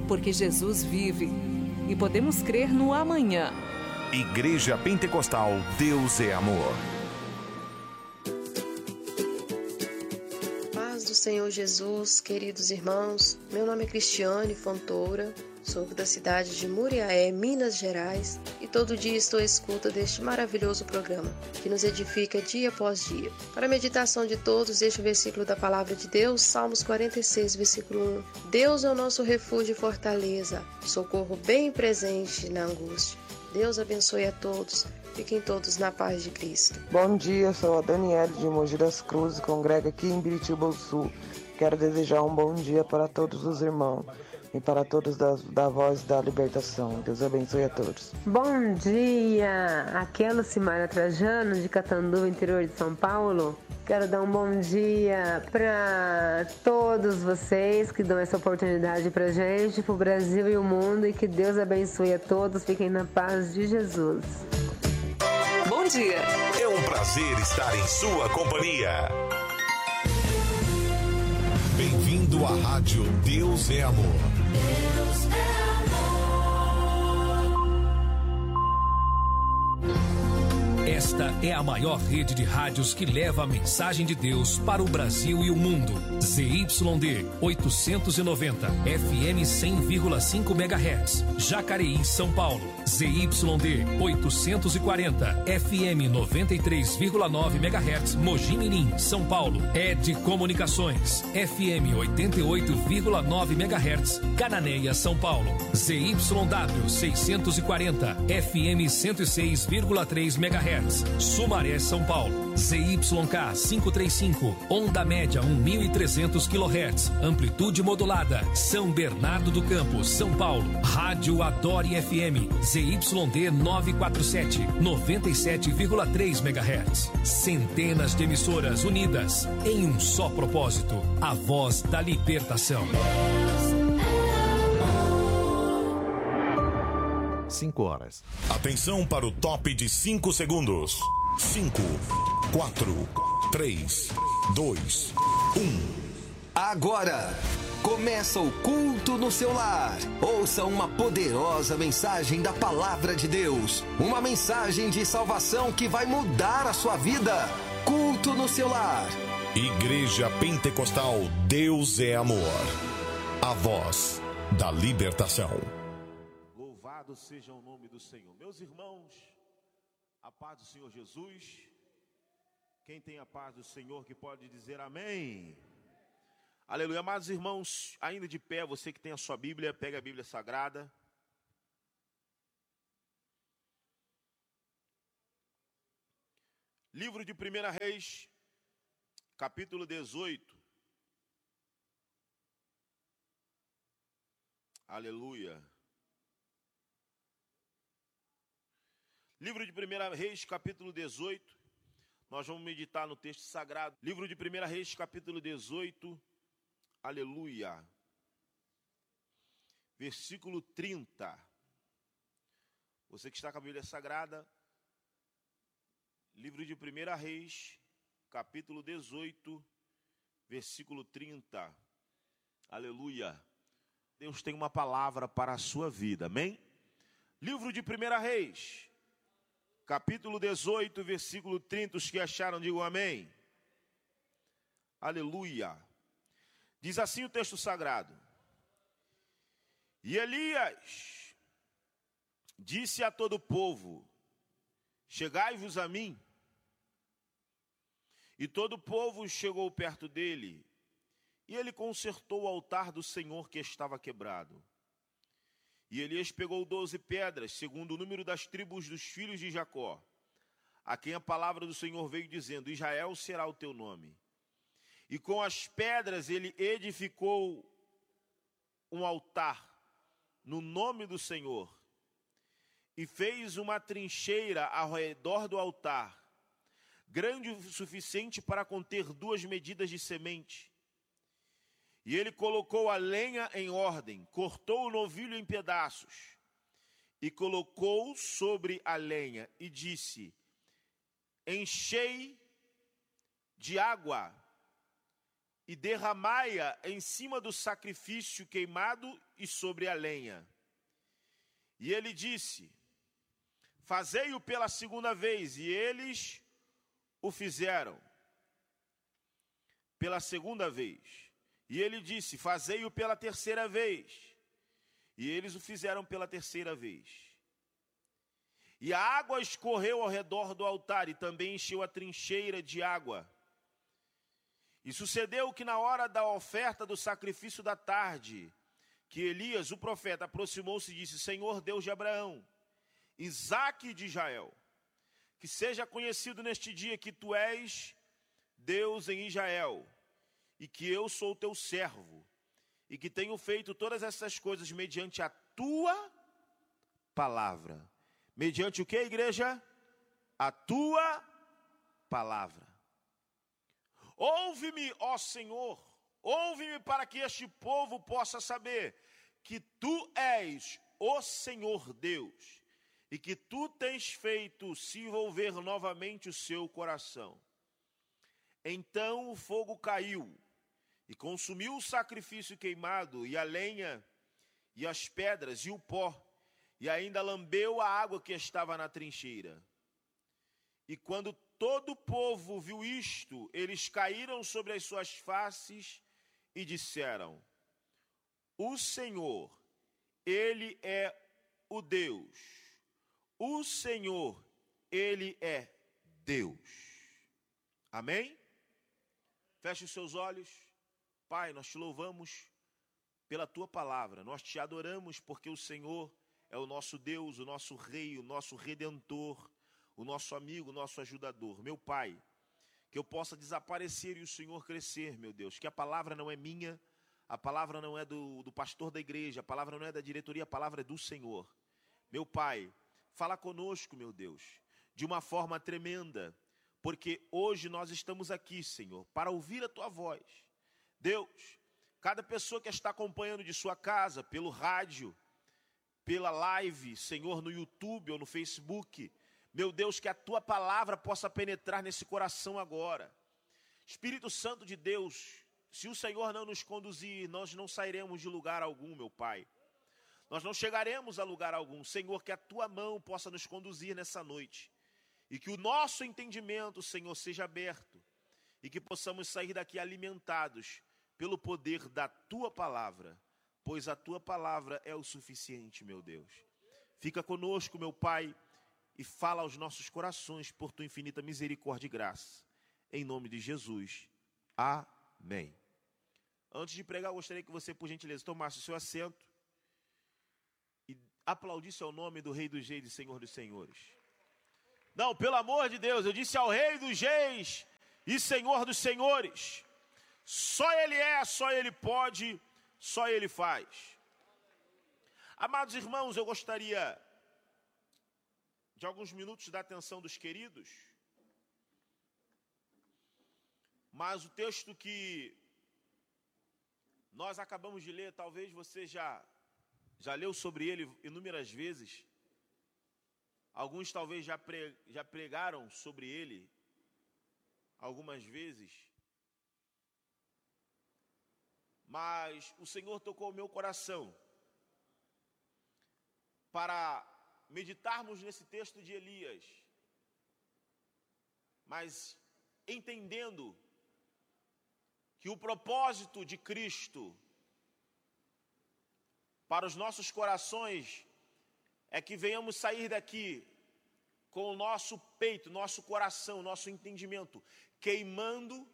porque Jesus vive e podemos crer no amanhã. Igreja Pentecostal Deus é Amor. Paz do Senhor Jesus, queridos irmãos. Meu nome é Cristiane Fontoura, sou da cidade de Muriaé, Minas Gerais, e todo dia estou à escuta deste maravilhoso programa, que nos edifica dia após dia. Para a meditação de todos, este versículo da Palavra de Deus, Salmos 46, versículo 1. Deus é o nosso refúgio e fortaleza, socorro bem presente na angústia. Deus abençoe a todos. Fiquem todos na paz de Cristo. Bom dia, sou a Daniela de Mogi das Cruzes, congrego aqui em Biritiba do Sul. Quero desejar um bom dia para todos os irmãos e para todos da Voz da Libertação. Deus abençoe a todos. Bom dia, aqui é a Lucimara Trajano de Catanduva, interior de São Paulo. Quero dar um bom dia para todos vocês que dão essa oportunidade pra gente, pro Brasil e o mundo, e que Deus abençoe a todos. Fiquem na paz de Jesus. Bom dia! É um prazer estar em sua companhia. Bem-vindo à Rádio Deus é Amor. Deus é amor. Esta é a maior rede de rádios que leva a mensagem de Deus para o Brasil e o mundo. ZYD 890, FM 100,5 MHz, Jacareí, São Paulo. ZYD 840, FM 93,9 MHz, Mogi Mirim, São Paulo. ED Comunicações, FM 88,9 MHz, Cananéia, São Paulo. ZYW 640, FM 106,3 MHz, Sumaré, São Paulo. ZYK 535, onda média 1.300 kHz, amplitude modulada, São Bernardo do Campo, São Paulo. Rádio Adore FM, ZYD 947, 97,3 MHz. Centenas de emissoras unidas em um só propósito, a voz da libertação. 5 horas. Atenção para o top de 5 segundos. 5, 4, 3, 2, 1. Agora começa o culto no seu lar. Ouça uma poderosa mensagem da Palavra de Deus. Uma mensagem de salvação que vai mudar a sua vida. Culto no seu lar. Igreja Pentecostal Deus é Amor. A voz da libertação. Louvado seja o nome do Senhor. Meus irmãos, a paz do Senhor Jesus. Quem tem a paz do Senhor que pode dizer amém? Aleluia. Amados irmãos, ainda de pé, você que tem a sua Bíblia, pega a Bíblia Sagrada. Livro de 1 Reis, capítulo 18. Aleluia. Livro de 1 Reis, capítulo 18. Nós vamos meditar no texto sagrado. Livro de 1 Reis, capítulo 18. Aleluia. Versículo 30. Você que está com a Bíblia Sagrada. Livro de 1 Reis, capítulo 18, versículo 30. Aleluia. Deus tem uma palavra para a sua vida, amém? Livro de 1 Reis, capítulo 18, versículo 30. Os que acharam, digam amém. Aleluia. Diz assim o texto sagrado. E Elias disse a todo o povo: chegai-vos a mim. E todo o povo chegou perto dele, e ele consertou o altar do Senhor que estava quebrado. E Elias pegou 12 pedras, segundo o número das tribos dos filhos de Jacó, a quem a palavra do Senhor veio dizendo: Israel será o teu nome. E com as pedras ele edificou um altar no nome do Senhor, e fez uma trincheira ao redor do altar, grande o suficiente para conter 2 medidas de semente. E ele colocou a lenha em ordem, cortou o novilho em pedaços, e colocou sobre a lenha, e disse: enchei de água e derramai-a em cima do sacrifício queimado e sobre a lenha. E ele disse: fazei-o pela segunda vez. E eles o fizeram pela segunda vez. E ele disse: fazei-o pela terceira vez. E eles o fizeram pela terceira vez. E a água escorreu ao redor do altar, e também encheu a trincheira de água. E sucedeu que na hora da oferta do sacrifício da tarde, que Elias, o profeta, aproximou-se e disse: Senhor Deus de Abraão, Isaque e de Israel, que seja conhecido neste dia que tu és Deus em Israel, e que eu sou teu servo, e que tenho feito todas essas coisas mediante a tua palavra. Mediante o que, igreja? A tua palavra. Ouve-me, ó Senhor, ouve-me para que este povo possa saber que tu és o Senhor Deus, e que tu tens feito se envolver novamente o seu coração. Então o fogo caiu, e consumiu o sacrifício queimado, e a lenha, e as pedras, e o pó, e ainda lambeu a água que estava na trincheira. E quando todo o povo viu isto, eles caíram sobre as suas faces e disseram: o Senhor, Ele é o Deus. O Senhor, Ele é Deus. Amém? Feche os seus olhos. Pai, nós te louvamos pela tua palavra. Nós te adoramos porque o Senhor é o nosso Deus, o nosso Rei, o nosso Redentor, o nosso amigo, o nosso ajudador. Meu Pai, que eu possa desaparecer e o Senhor crescer, meu Deus. Que a palavra não é minha, a palavra não é do pastor da igreja, a palavra não é da diretoria, a palavra é do Senhor. Meu Pai, fala conosco, meu Deus, de uma forma tremenda, porque hoje nós estamos aqui, Senhor, para ouvir a tua voz. Deus, cada pessoa que está acompanhando de sua casa, pelo rádio, pela live, Senhor, no YouTube ou no Facebook, meu Deus, que a tua palavra possa penetrar nesse coração agora. Espírito Santo de Deus, se o Senhor não nos conduzir, nós não sairemos de lugar algum, meu Pai. Nós não chegaremos a lugar algum. Senhor, que a tua mão possa nos conduzir nessa noite. E que o nosso entendimento, Senhor, seja aberto. E que possamos sair daqui alimentados pelo poder da tua palavra. Pois a tua palavra é o suficiente, meu Deus. Fica conosco, meu Pai, e fala aos nossos corações por tua infinita misericórdia e graça. Em nome de Jesus. Amém. Antes de pregar, eu gostaria que você, por gentileza, tomasse o seu assento e aplaudisse ao nome do Rei dos Reis e Senhor dos Senhores. Não, pelo amor de Deus, eu disse ao Rei dos Reis e Senhor dos Senhores. Só Ele é, só Ele pode, só Ele faz. Amados irmãos, eu gostaria de alguns minutos da atenção dos queridos, mas o texto que nós acabamos de ler, talvez você já leu sobre ele inúmeras vezes, alguns talvez já pregaram sobre ele algumas vezes, mas o Senhor tocou o meu coração para meditarmos nesse texto de Elias, mas entendendo que o propósito de Cristo para os nossos corações é que venhamos sair daqui com o nosso peito, nosso coração, nosso entendimento queimando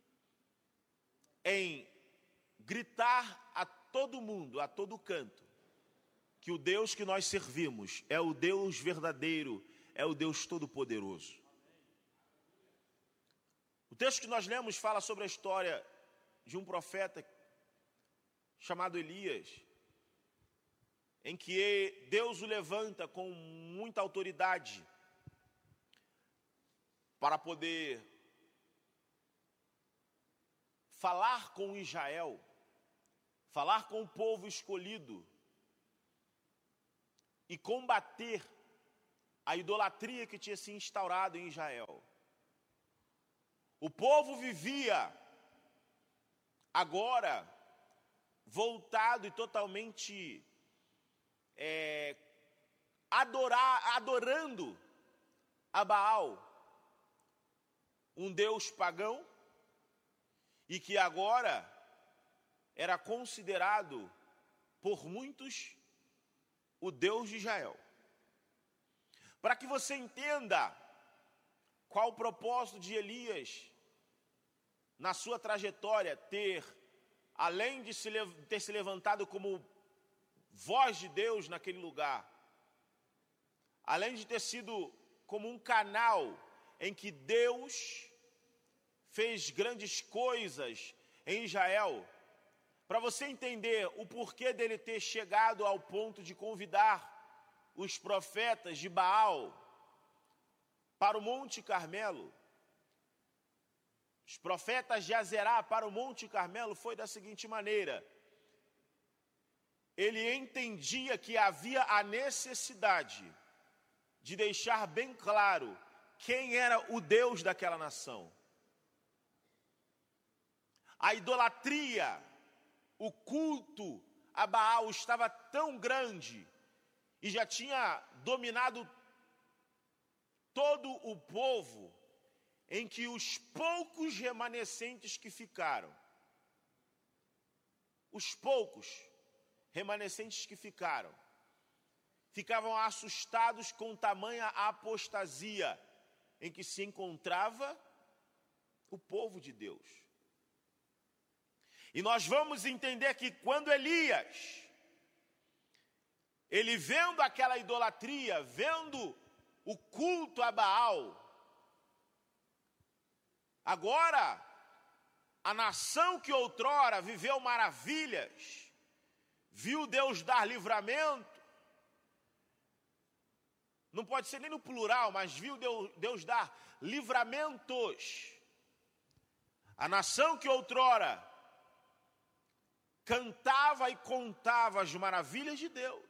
em gritar a todo mundo, a todo canto, que o Deus que nós servimos é o Deus verdadeiro, é o Deus todo-poderoso. O texto que nós lemos fala sobre a história de um profeta chamado Elias, em que Deus o levanta com muita autoridade para poder falar com Israel, falar com o povo escolhido, e combater a idolatria que tinha se instaurado em Israel. O povo vivia agora voltado e totalmente adorando a Baal, um deus pagão, e que agora era considerado por muitos o Deus de Israel. Para que você entenda qual o propósito de Elias na sua trajetória, além de ter se levantado como voz de Deus naquele lugar, além de ter sido como um canal em que Deus fez grandes coisas em Israel, para você entender o porquê dele ter chegado ao ponto de convidar os profetas de Baal para o Monte Carmelo, os profetas de Azerá para o Monte Carmelo, foi da seguinte maneira: ele entendia que havia a necessidade de deixar bem claro quem era o Deus daquela nação. A idolatria, o culto a Baal estava tão grande e já tinha dominado todo o povo, em que os poucos remanescentes que ficaram, ficavam assustados com tamanha apostasia em que se encontrava o povo de Deus. E nós vamos entender que quando Elias, ele vendo aquela idolatria, vendo o culto a Baal, agora a nação que outrora viveu maravilhas, viu Deus dar livramento, não pode ser nem no plural, mas viu Deus dar livramentos. A nação que outrora cantava e contava as maravilhas de Deus,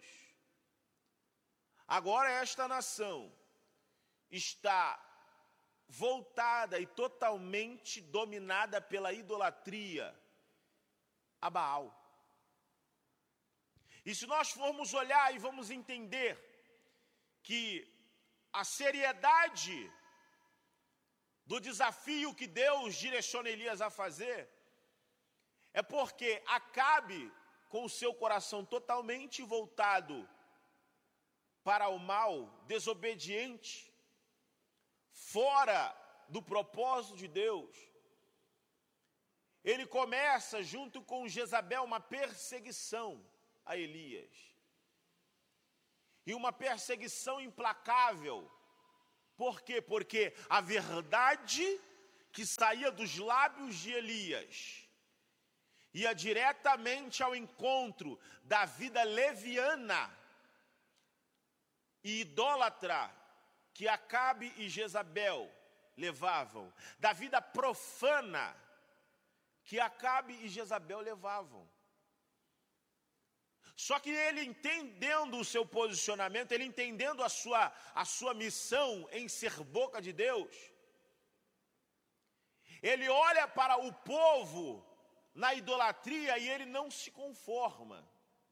agora esta nação está voltada e totalmente dominada pela idolatria a Baal. E se nós formos olhar e vamos entender que a seriedade do desafio que Deus direciona Elias a fazer, é porque Acabe, com o seu coração totalmente voltado para o mal, desobediente, fora do propósito de Deus, ele começa, junto com Jezabel, uma perseguição a Elias. E uma perseguição implacável. Por quê? Porque a verdade que saía dos lábios de Elias ia diretamente ao encontro da vida leviana e idólatra que Acabe e Jezabel levavam, da vida profana que Acabe e Jezabel levavam. Só que ele, entendendo o seu posicionamento, ele entendendo a sua missão em ser boca de Deus, ele olha para o povo na idolatria e ele não se conforma.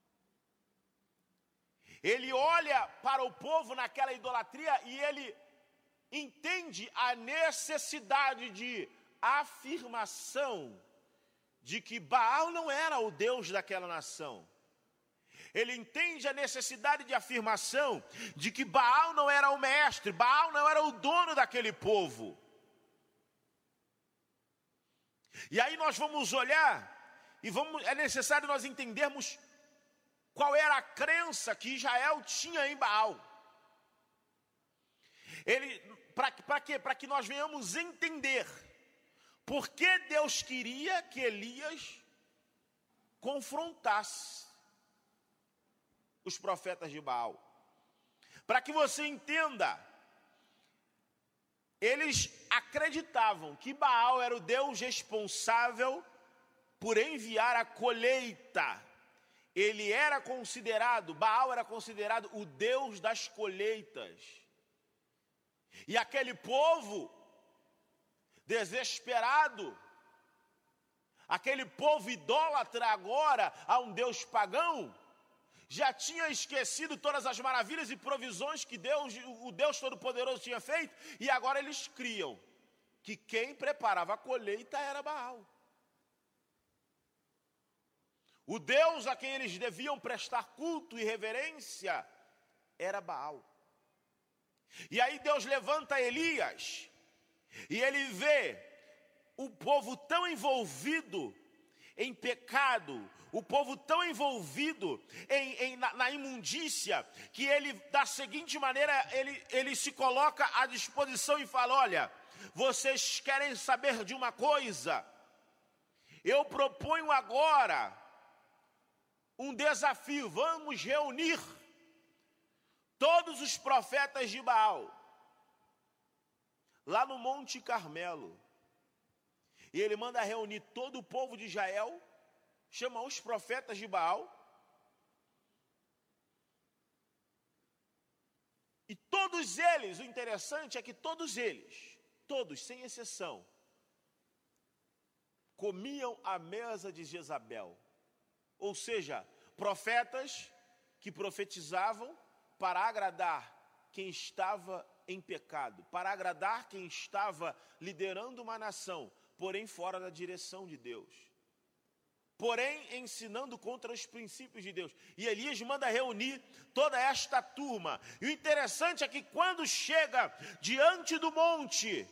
Ele olha para o povo naquela idolatria e ele entende a necessidade de afirmação de que Baal não era o Deus daquela nação. Ele entende a necessidade de afirmação de que Baal não era o mestre, Baal não era o dono daquele povo. E aí nós vamos olhar e é necessário nós entendermos qual era a crença que Israel tinha em Baal. Para quê? Para que nós venhamos entender por que Deus queria que Elias confrontasse os profetas de Baal. Para que você entenda, eles acreditavam que Baal era o Deus responsável por enviar a colheita. Baal era considerado o Deus das colheitas. E aquele povo, desesperado, Aquele povo idólatra agora a um Deus pagão, já tinha esquecido todas as maravilhas e provisões que Deus, o Deus Todo-Poderoso tinha feito, e agora eles criam que quem preparava a colheita era Baal. O Deus a quem eles deviam prestar culto e reverência era Baal. E aí Deus levanta Elias, e ele vê o povo tão envolvido em pecado, o povo tão envolvido na imundícia, que ele, da seguinte maneira, ele se coloca à disposição e fala: olha, vocês querem saber de uma coisa? Eu proponho agora um desafio. Vamos reunir todos os profetas de Baal lá no Monte Carmelo. E ele manda reunir todo o povo de Israel, chama os profetas de Baal, e todos eles, o interessante é que todos eles, todos sem exceção, comiam à mesa de Jezabel. Ou seja, profetas que profetizavam para agradar quem estava em pecado, para agradar quem estava liderando uma nação, porém fora da direção de Deus, porém ensinando contra os princípios de Deus. E Elias manda reunir toda esta turma. E o interessante é que quando chega diante do monte,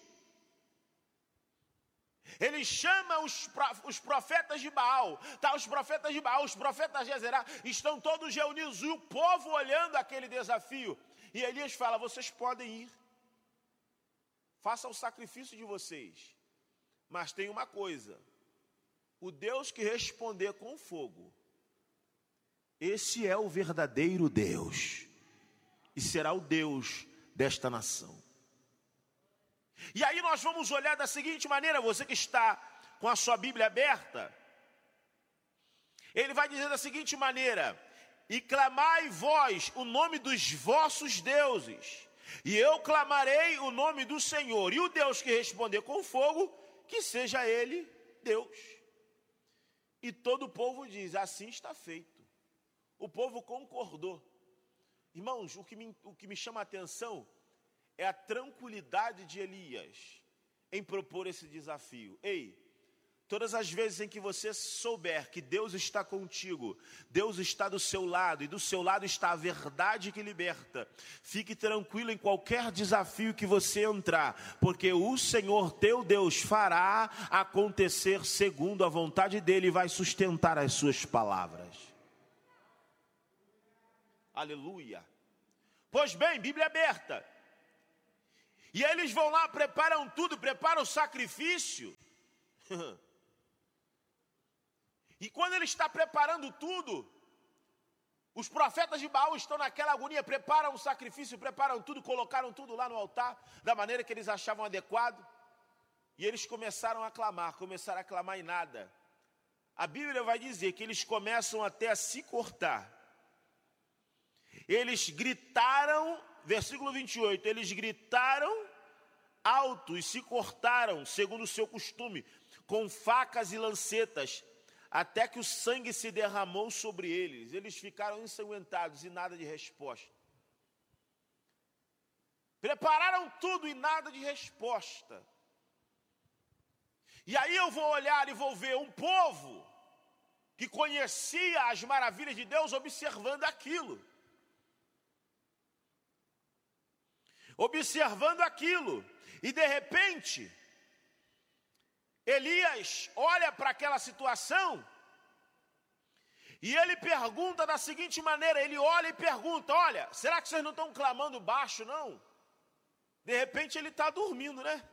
ele chama os profetas de Baal, tá? Os profetas de Baal, os profetas de Jezerá, estão todos reunidos, e o povo olhando aquele desafio. E Elias fala: vocês podem ir, façam o sacrifício de vocês, mas tem uma coisa: o Deus que responder com fogo, esse é o verdadeiro Deus, e será o Deus desta nação. E aí nós vamos olhar da seguinte maneira, você que está com a sua Bíblia aberta, ele vai dizer da seguinte maneira: e clamai vós o nome dos vossos deuses, e eu clamarei o nome do Senhor, e o Deus que responder com fogo, que seja ele Deus. E todo o povo diz: assim está feito. O povo concordou. Irmãos, o que me chama a atenção é a tranquilidade de Elias em propor esse desafio. Ei, todas as vezes em que você souber que Deus está contigo, Deus está do seu lado, e do seu lado está a verdade que liberta, fique tranquilo em qualquer desafio que você entrar, porque o Senhor teu Deus fará acontecer segundo a vontade dele e vai sustentar as suas palavras. Aleluia. Pois bem, Bíblia aberta. E eles vão lá, preparam tudo, preparam o sacrifício. E quando ele está preparando tudo, os profetas de Baal estão naquela agonia, preparam o sacrifício, preparam tudo, colocaram tudo lá no altar, da maneira que eles achavam adequado. E eles começaram a clamar e nada. A Bíblia vai dizer que eles começam até a se cortar. Eles gritaram, versículo 28, eles gritaram alto e se cortaram, segundo o seu costume, com facas e lancetas, até que o sangue se derramou sobre eles. Eles ficaram ensanguentados e nada de resposta. Prepararam tudo e nada de resposta. E aí eu vou olhar e vou ver um povo que conhecia as maravilhas de Deus observando aquilo. Observando aquilo. E de repente, Elias olha para aquela situação e ele pergunta da seguinte maneira, ele olha e pergunta: olha, será que vocês não estão clamando baixo, não? De repente ele está dormindo, né?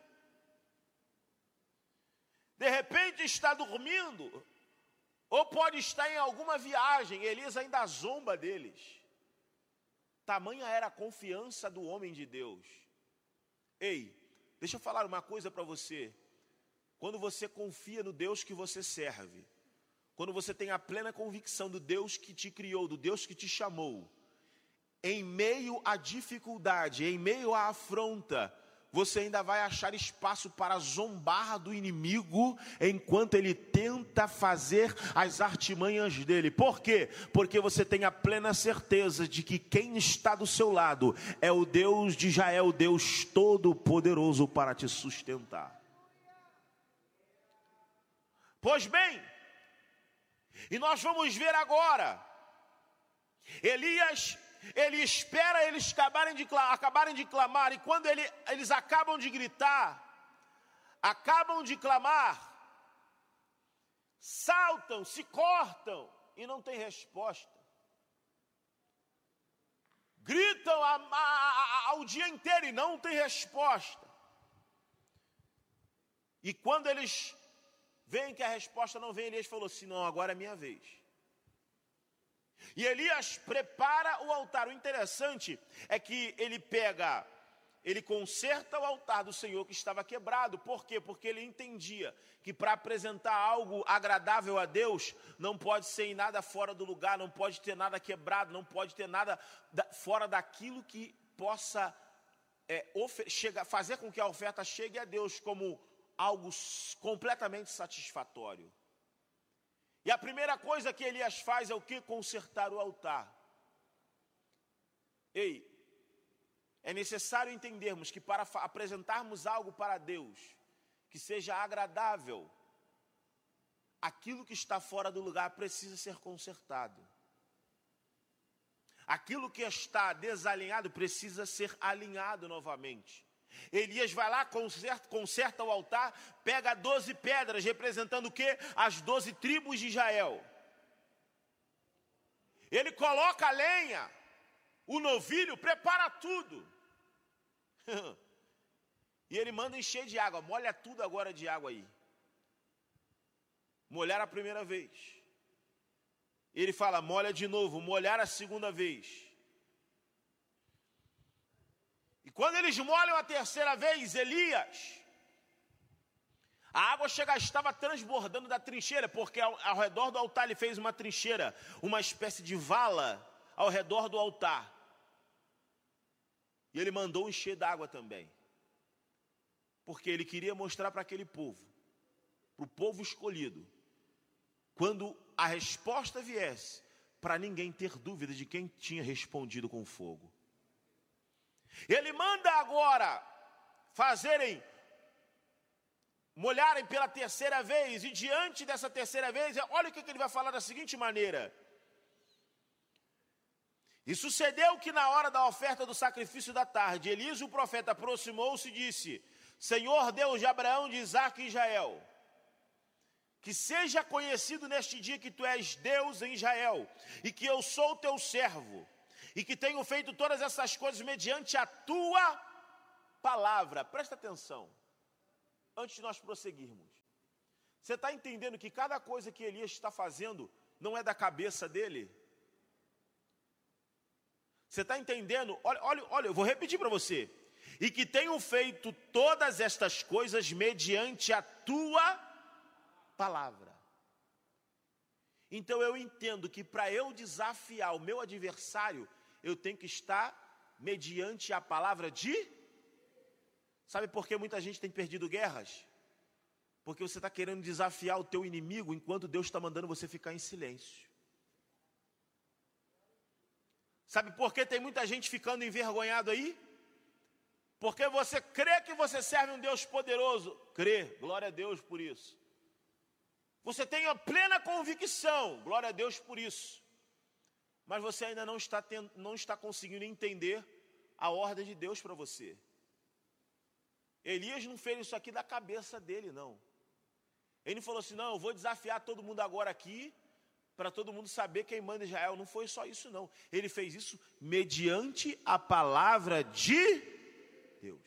De repente está dormindo, ou pode estar em alguma viagem. Elias ainda zomba deles. Tamanha era a confiança do homem de Deus. Ei, deixa eu falar uma coisa para você. Quando você confia no Deus que você serve, quando você tem a plena convicção do Deus que te criou, do Deus que te chamou, em meio à dificuldade, em meio à afronta, você ainda vai achar espaço para zombar do inimigo enquanto ele tenta fazer as artimanhas dele. Por quê? Porque você tem a plena certeza de que quem está do seu lado é o Deus de Israel, Deus Todo-Poderoso para te sustentar. Pois bem, e nós vamos ver agora, Elias, ele espera eles acabarem de clamar, e quando eles acabam de gritar, acabam de clamar, saltam, se cortam e não tem resposta. Gritam ao dia inteiro e não tem resposta. E quando eles veem que a resposta não vem, Elias falou assim: não, agora é minha vez. E Elias prepara o altar. O interessante é que ele conserta o altar do Senhor que estava quebrado. Por quê? Porque ele entendia que para apresentar algo agradável a Deus, não pode ser em nada fora do lugar, não pode ter nada quebrado, não pode ter nada fora daquilo que possa fazer com que a oferta chegue a Deus como algo completamente satisfatório. E a primeira coisa que Elias faz é o que? Consertar o altar. É necessário entendermos que para apresentarmos algo para Deus que seja agradável, aquilo que está fora do lugar precisa ser consertado. Aquilo que está desalinhado precisa ser alinhado novamente. Elias vai lá, conserta o altar, pega 12 pedras, representando o quê? As 12 tribos de Israel. Ele coloca a lenha, o novilho, prepara tudo. E ele manda encher de água, molha tudo agora de água aí. Molhar a primeira vez. Ele fala, molha de novo, molhar a segunda vez. E quando eles molham a terceira vez, Elias, a água estava transbordando da trincheira, porque ao redor do altar ele fez uma trincheira, uma espécie de vala ao redor do altar. E ele mandou encher d'água também, porque ele queria mostrar para aquele povo, para o povo escolhido, quando a resposta viesse, para ninguém ter dúvida de quem tinha respondido com fogo. Ele manda agora molharem pela terceira vez, e diante dessa terceira vez, olha o que ele vai falar da seguinte maneira: e sucedeu que na hora da oferta do sacrifício da tarde, Elias o profeta aproximou-se e disse: Senhor Deus de Abraão, de Isaque e Israel, que seja conhecido neste dia que tu és Deus em Israel, e que eu sou teu servo, e que tenho feito todas essas coisas mediante a tua palavra. Presta atenção, antes de nós prosseguirmos. Você está entendendo que cada coisa que Elias está fazendo não é da cabeça dele? Você está entendendo? Olha, eu vou repetir para você. E que tenho feito todas estas coisas mediante a tua palavra. Então eu entendo que para eu desafiar o meu adversário, eu tenho que estar mediante a palavra de... Sabe por que muita gente tem perdido guerras? Porque você está querendo desafiar o teu inimigo enquanto Deus está mandando você ficar em silêncio. Sabe por que tem muita gente ficando envergonhado aí? Porque você crê que você serve um Deus poderoso. Crê, glória a Deus por isso. Você tem a plena convicção, glória a Deus por isso. Mas você ainda não está conseguindo entender a ordem de Deus para você. Elias não fez isso aqui da cabeça dele, não. Ele não falou assim, não, eu vou desafiar todo mundo agora aqui, para todo mundo saber quem manda Israel. Não foi só isso, não. Ele fez isso mediante a palavra de Deus.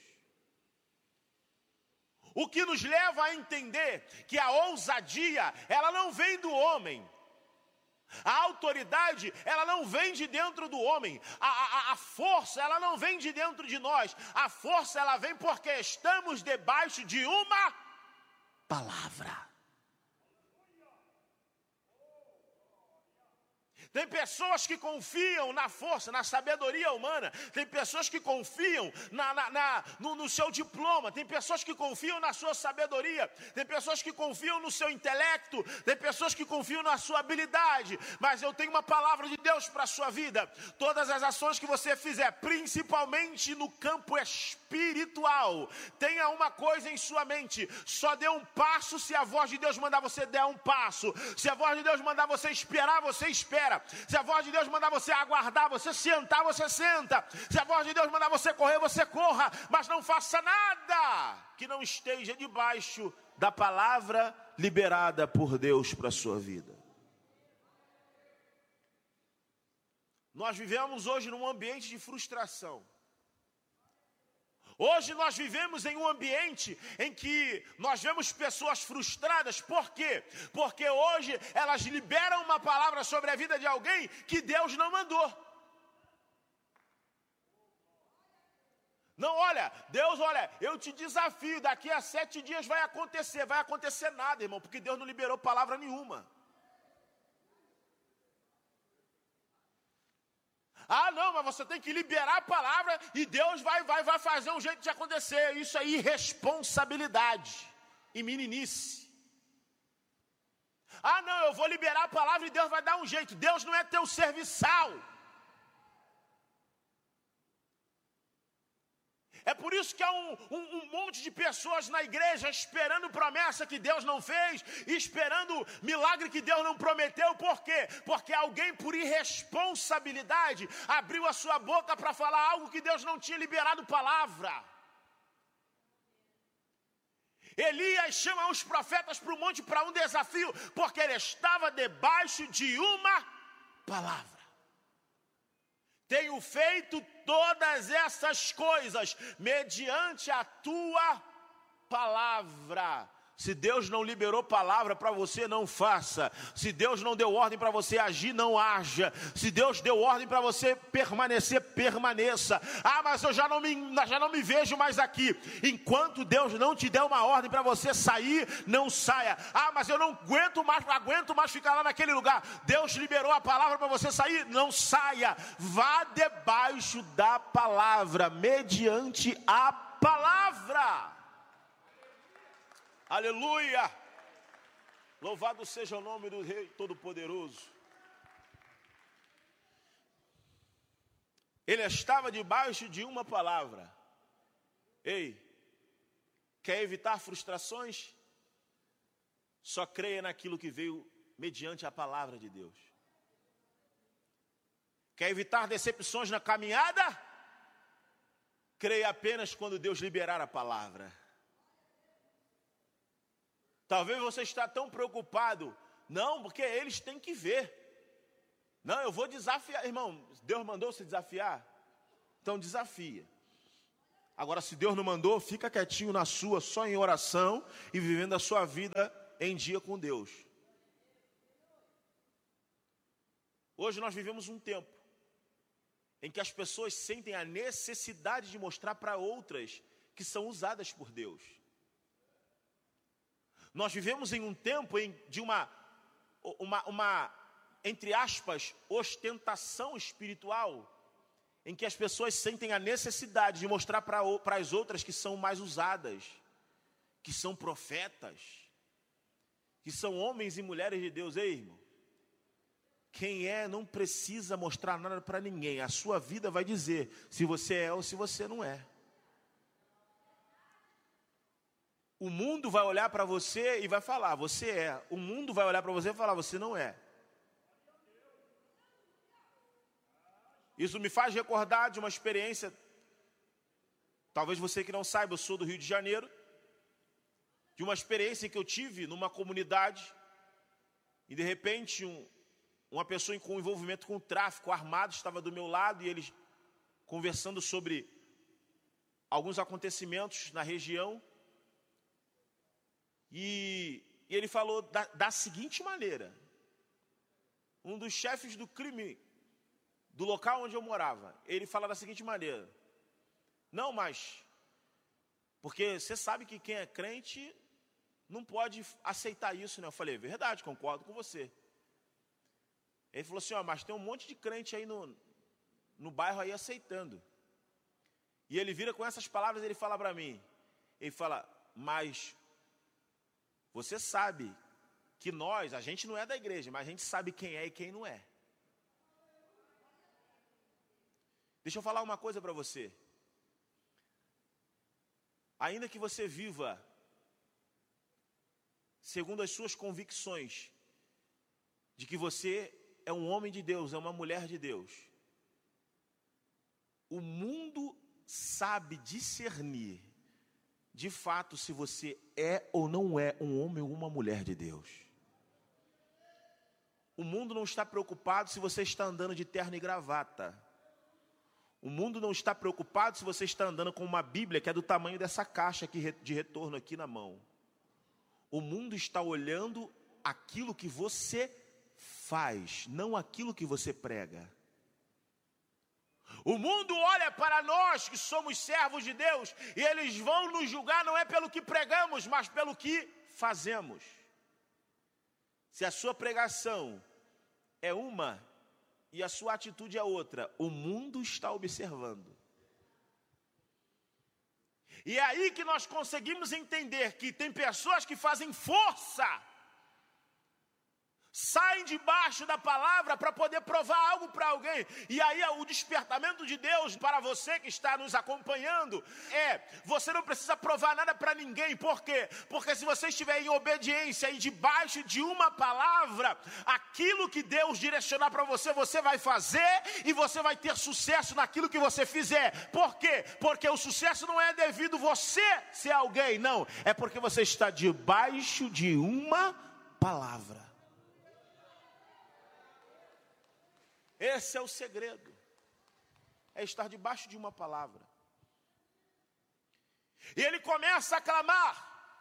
O que nos leva a entender que a ousadia, ela não vem do homem. A autoridade, ela não vem de dentro do homem. A força, ela não vem de dentro de nós. A força, ela vem porque estamos debaixo de uma palavra. Tem pessoas que confiam na força, na sabedoria humana. Tem pessoas que confiam no seu diploma. Tem pessoas que confiam na sua sabedoria. Tem pessoas que confiam no seu intelecto. Tem pessoas que confiam na sua habilidade. Mas eu tenho uma palavra de Deus para a sua vida. Todas as ações que você fizer, principalmente no campo espiritual, tenha uma coisa em sua mente: só dê um passo se a voz de Deus mandar você der um passo. Se a voz de Deus mandar você esperar, você espera. Se a voz de Deus mandar você aguardar, você sentar, você senta. Se a voz de Deus mandar você correr, você corra. Mas não faça nada que não esteja debaixo da palavra liberada por Deus para a sua vida. Nós vivemos hoje num ambiente de frustração. Hoje nós vivemos em um ambiente em que nós vemos pessoas frustradas. Por quê? Porque hoje elas liberam uma palavra sobre a vida de alguém que Deus não mandou. Não, olha, Deus, olha, eu te desafio, daqui a 7 dias vai acontecer nada, irmão, porque Deus não liberou palavra nenhuma. Ah, não, mas você tem que liberar a palavra e Deus vai fazer um jeito de acontecer. Isso é irresponsabilidade e meninice. Ah, não, eu vou liberar a palavra e Deus vai dar um jeito. Deus não é teu serviçal. É por isso que há um monte de pessoas na igreja esperando promessa que Deus não fez, esperando milagre que Deus não prometeu. Por quê? Porque alguém, por irresponsabilidade, abriu a sua boca para falar algo que Deus não tinha liberado palavra. Elias chama os profetas para o monte para um desafio, porque ele estava debaixo de uma palavra. Tenho feito todas essas coisas mediante a tua palavra. Se Deus não liberou palavra para você, não faça. Se Deus não deu ordem para você agir, não haja. Se Deus deu ordem para você permanecer, permaneça. Ah, mas eu já não me vejo mais aqui. Enquanto Deus não te der uma ordem para você sair, não saia. Ah, mas eu não aguento mais ficar lá naquele lugar. Deus liberou a palavra para você sair, não saia. Vá debaixo da palavra, mediante a palavra. Aleluia! Louvado seja o nome do Rei Todo-Poderoso. Ele estava debaixo de uma palavra. Ei, quer evitar frustrações? Só creia naquilo que veio mediante a palavra de Deus. Quer evitar decepções na caminhada? Creia apenas quando Deus liberar a palavra. Talvez você está tão preocupado. Não, porque eles têm que ver. Não, eu vou desafiar. Irmão, Deus mandou você desafiar? Então desafia. Agora, se Deus não mandou, fica quietinho na sua, só em oração e vivendo a sua vida em dia com Deus. Hoje nós vivemos um tempo em que as pessoas sentem a necessidade de mostrar para outras que são usadas por Deus. Nós vivemos em um tempo de uma, entre aspas, ostentação espiritual, em que as pessoas sentem a necessidade de mostrar para as outras que são mais usadas, que são profetas, que são homens e mulheres de Deus. Ei, irmão, quem não precisa mostrar nada para ninguém. A sua vida vai dizer se você é ou se você não é. O mundo vai olhar para você e vai falar, você é. O mundo vai olhar para você e falar, você não é. Isso me faz recordar de uma experiência, talvez você que não saiba, eu sou do Rio de Janeiro, de uma experiência que eu tive numa comunidade, e de repente uma pessoa com envolvimento com o tráfico armado estava do meu lado, e eles conversando sobre alguns acontecimentos na região. E ele falou da seguinte maneira: um dos chefes do crime do local onde eu morava, ele fala da seguinte maneira: não, mas porque você sabe que quem é crente não pode aceitar isso, né? Eu falei, verdade, concordo com você. Ele falou assim, ó, mas tem um monte de crente aí no bairro aí aceitando. E ele vira com essas palavras, ele fala para mim, ele fala, mas você sabe que a gente não é da igreja, mas a gente sabe quem é e quem não é. Deixa eu falar uma coisa para você. Ainda que você viva segundo as suas convicções, de que você é um homem de Deus, é uma mulher de Deus, o mundo sabe discernir, de fato, se você é ou não é um homem ou uma mulher de Deus. O mundo não está preocupado se você está andando de terno e gravata. O mundo não está preocupado se você está andando com uma Bíblia que é do tamanho dessa caixa aqui de retorno aqui na mão. O mundo está olhando aquilo que você faz, não aquilo que você prega. O mundo olha para nós que somos servos de Deus e eles vão nos julgar não é pelo que pregamos, mas pelo que fazemos. Se a sua pregação é uma e a sua atitude é outra, o mundo está observando. E é aí que nós conseguimos entender que tem pessoas que fazem força, saem debaixo da palavra para poder provar algo para alguém. E aí o despertamento de Deus para você que está nos acompanhando você não precisa provar nada para ninguém. Por quê? Porque se você estiver em obediência e debaixo de uma palavra, aquilo que Deus direcionar para você, você vai fazer e você vai ter sucesso naquilo que você fizer. Por quê? Porque o sucesso não é devido você ser alguém, não. É porque você está debaixo de uma palavra. Esse é o segredo, é estar debaixo de uma palavra. E ele começa a clamar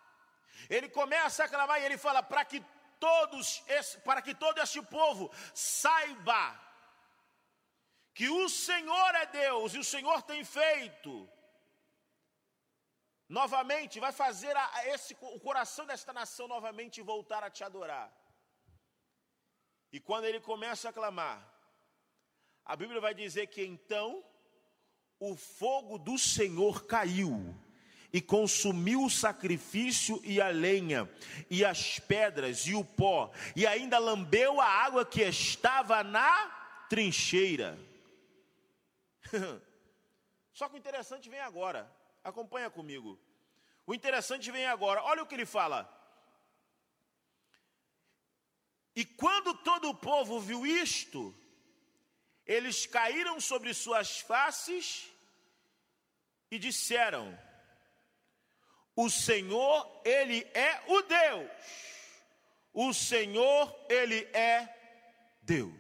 e ele fala, para que todo este povo saiba que o Senhor é Deus, e o Senhor tem feito, novamente, vai fazer o coração desta nação novamente voltar a te adorar. E quando ele começa a clamar, a Bíblia vai dizer que então o fogo do Senhor caiu e consumiu o sacrifício e a lenha, e as pedras e o pó, e ainda lambeu a água que estava na trincheira. Só que o interessante vem agora, acompanha comigo. O interessante vem agora, olha o que ele fala. E quando todo o povo viu isto, eles caíram sobre suas faces e disseram, o Senhor, Ele é o Deus. O Senhor, Ele é Deus.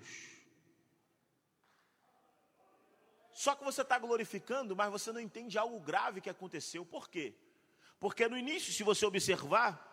Só que você está glorificando, mas você não entende algo grave que aconteceu. Por quê? Porque no início, se você observar,